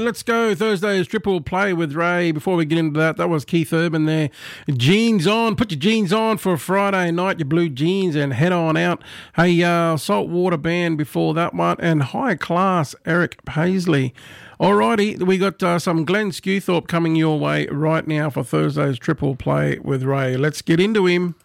let's go. Thursday's triple play with Ray. Before we get into that was Keith Urban there. Jeans on. Put your jeans on for a Friday night, your blue jeans, and head on out. Hey, Saltwater Band before that one, and High Class, Eric Paisley. Alrighty, we got some Glenn Skewthorpe coming your way right now for Thursday's triple play with Ray. Let's get into him.